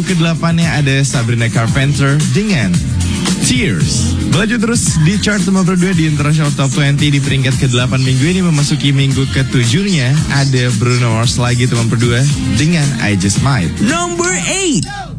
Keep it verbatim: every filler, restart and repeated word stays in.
minggu ke-delapannya ada Sabrina Carpenter dengan Tears. Melaju terus di chart nomor dua di International Top dua puluh di peringkat ke-delapan minggu ini. Memasuki minggu ke-tujuhnya ada Bruno Mars lagi teman berdua dengan I Just Might. Number eight.